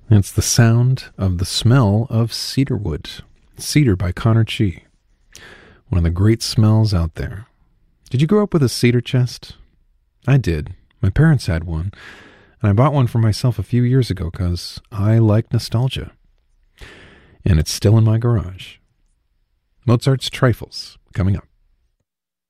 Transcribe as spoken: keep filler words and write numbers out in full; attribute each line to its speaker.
Speaker 1: It's the sound of the smell of cedar wood. Cedar by Connor Chee. One of the great smells out there. Did you grow up with a cedar chest? I did. My parents had one, and I bought one for myself a few years ago because I like nostalgia. And it's still in my garage. Mozart's Trifles, coming up.